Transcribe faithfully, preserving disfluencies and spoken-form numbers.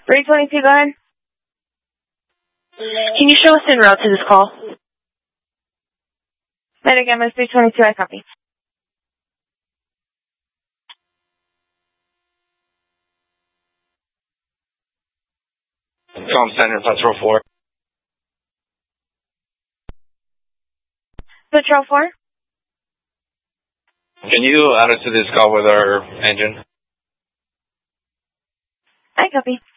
three twenty-two, go ahead. Can you show us en route to this call? Medic M S three twenty-two, I copy. Com Center, Patrol four. Patrol four? Can you add us to this call with our engine? I copy.